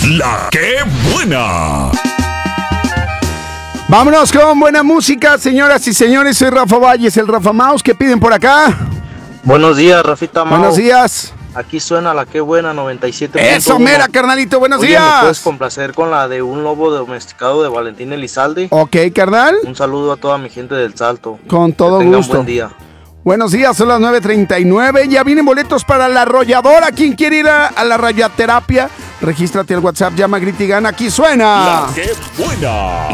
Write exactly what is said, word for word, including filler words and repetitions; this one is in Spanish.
La que buena. Vámonos con buena música, señoras y señores. Soy Rafa Valles, el Rafa Maus. ¿Qué piden por acá? Buenos días, Rafita Mau. Buenos días. Aquí suena la que buena noventa y siete punto uno. Eso, mera, carnalito. Buenos Oye, días. ¿me puedes complacer con la de Un lobo domesticado de Valentín Elizalde? Ok, carnal. Un saludo a toda mi gente del Salto. Con todo que tengan gusto. Buen día. Buenos días, son las nueve treinta y nueve. Ya vienen boletos para la arrolladora. ¿Quién quiere ir a, a la radioterapia? Regístrate al WhatsApp, llama, grita y gana. Aquí suena. La que buena.